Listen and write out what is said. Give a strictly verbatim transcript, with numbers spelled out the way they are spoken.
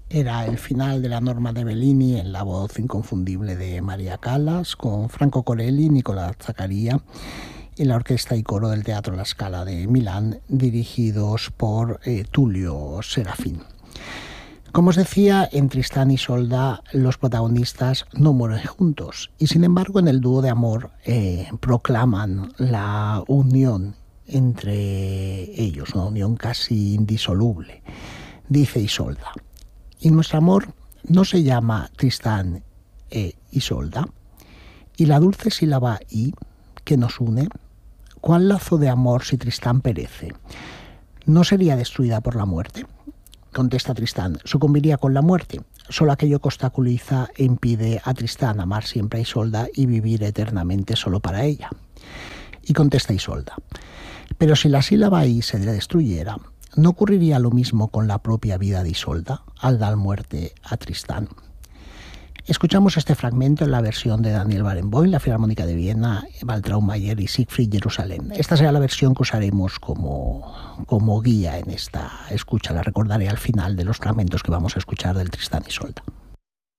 Era el final de la Norma de Bellini en la voz inconfundible de María Callas, con Franco Corelli, Nicolás Zaccaria y la orquesta y coro del Teatro La Scala de Milán, dirigidos por eh, Tullio Serafín. Como os decía, en Tristán y Isolda los protagonistas no mueren juntos y sin embargo en el dúo de amor eh, proclaman la unión entre ellos, una unión casi indisoluble. Dice Isolda: y nuestro amor no se llama Tristán e Isolda, y la dulce sílaba I que nos une, ¿cuál lazo de amor si Tristán perece? ¿No sería destruida por la muerte? Contesta Tristán: sucumbiría con la muerte. Solo aquello que obstaculiza e impide a Tristán amar siempre a Isolda y vivir eternamente solo para ella. Y contesta Isolda: pero si la sílaba I se destruyera, ¿no ocurriría lo mismo con la propia vida de Isolda al dar muerte a Tristán? Escuchamos este fragmento en la versión de Daniel Barenboim, la Filarmónica de Viena, Waltraud Mayer y Siegfried Jerusalem. Esta será la versión que usaremos como, como guía en esta escucha. La recordaré al final de los fragmentos que vamos a escuchar del Tristán y Isolda.